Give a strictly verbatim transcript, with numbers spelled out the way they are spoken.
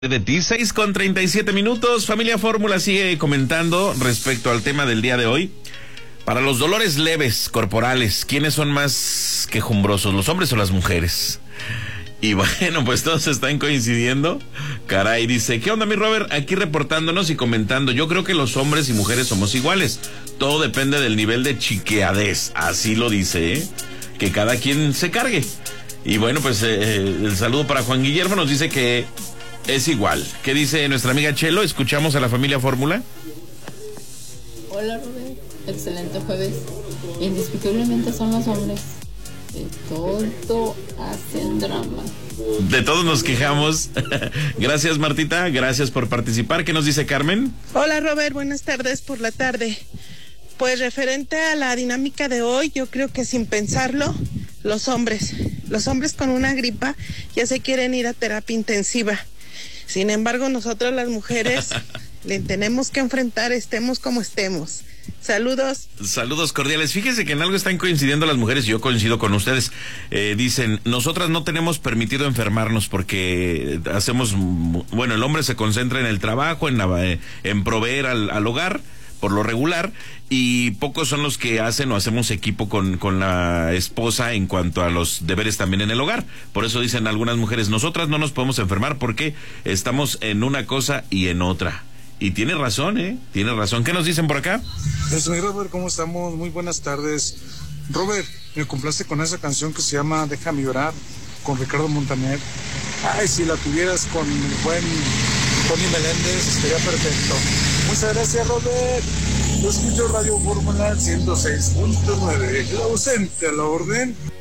De ti, seis con treinta y siete minutos. Familia Fórmula sigue comentando respecto al tema del día de hoy. Para los dolores leves corporales, ¿quiénes son más quejumbrosos, los hombres o las mujeres? Y bueno, pues todos están coincidiendo. Caray, dice, ¿qué onda mi Robert? Aquí reportándonos y comentando. Yo creo que los hombres y mujeres somos iguales. Todo depende del nivel de chiqueadez. Así lo dice, ¿eh? Que cada quien se cargue. Y bueno, pues eh, el saludo para Juan Guillermo. Nos dice que es igual. ¿Qué dice nuestra amiga Chelo? ¿Escuchamos a la familia Fórmula? Hola Robert, excelente jueves. Indiscutiblemente son los hombres. De todo hacen drama. De todos nos quejamos. Gracias Martita, gracias por participar. ¿Qué nos dice Carmen? Hola Robert, buenas tardes por la tarde. Pues referente a la dinámica de hoy, yo creo que sin pensarlo, los hombres, los hombres con una gripa ya se quieren ir a terapia intensiva. Sin embargo, nosotras las mujeres le tenemos que enfrentar, estemos como estemos. Saludos. Saludos cordiales. Fíjense que en algo están coincidiendo las mujeres y yo coincido con ustedes. Eh, dicen, nosotras no tenemos permitido enfermarnos porque hacemos, bueno, el hombre se concentra en el trabajo, en, la, en proveer al, al hogar, por lo regular, y pocos son los que hacen o hacemos equipo con, con la esposa en cuanto a los deberes también en el hogar. Por eso dicen algunas mujeres, nosotras no nos podemos enfermar porque estamos en una cosa y en otra. Y tiene razón, ¿eh? Tiene razón. ¿Qué nos dicen por acá? Soy Robert, ¿cómo estamos? Muy buenas tardes. Robert, me complace con esa canción que se llama Déjame llorar, con Ricardo Montaner. Ay, si la tuvieras con el buen Tony Meléndez, estaría perfecto. Muchas gracias, Robert. Yo escucho Radio Fórmula ciento seis punto nueve. El ausente a la orden.